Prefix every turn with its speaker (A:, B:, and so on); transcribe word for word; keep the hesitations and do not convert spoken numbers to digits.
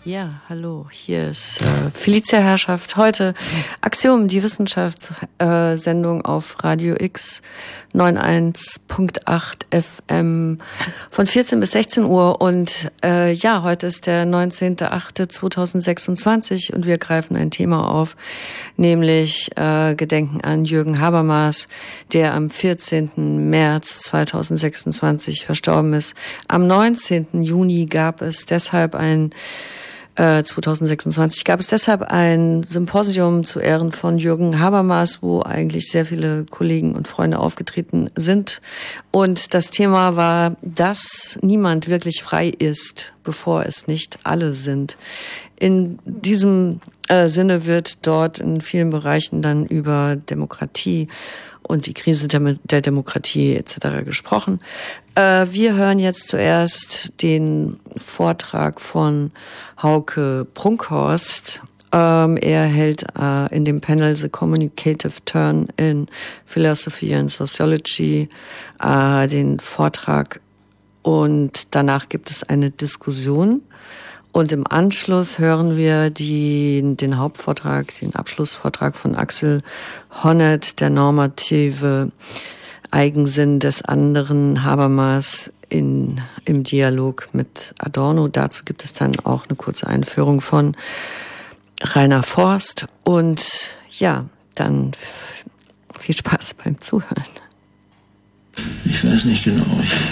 A: Ja, hallo, hier ist äh, Felicia Herrschaft. Heute Axiom, die Wissenschaftssendung äh, auf Radio X neunundneunzig Komma acht F M von vierzehn bis sechzehn Uhr. Und äh, ja, heute ist der neunzehnter achter zweitausendsechsundzwanzig und wir greifen ein Thema auf, nämlich äh, Gedenken an Jürgen Habermas, der am vierzehnten März zweitausendsechsundzwanzig verstorben ist. Am neunzehnten Juni gab es deshalb ein zweitausendsechsundzwanzig gab es deshalb ein Symposium zu Ehren von Jürgen Habermas, wo eigentlich sehr viele Kollegen und Freunde aufgetreten sind. Und das Thema war, dass niemand wirklich frei ist, bevor es nicht alle sind. In diesem äh, Sinne wird dort in vielen Bereichen dann über Demokratie und die Krise der, der Demokratie et cetera gesprochen. Äh, wir hören jetzt zuerst den Vortrag von Hauke Brunkhorst. Ähm, er hält äh, in dem Panel The Communicative Turn in Philosophy and Sociology äh, den Vortrag und danach gibt es eine Diskussion. Und im Anschluss hören wir die, den Hauptvortrag, den Abschlussvortrag von Axel Honneth, der normative Eigensinn des anderen Habermas in, im Dialog mit Adorno. Dazu gibt es dann auch eine kurze Einführung von Rainer Forst. Und ja, dann viel Spaß beim Zuhören.
B: Ich weiß nicht genau. Ich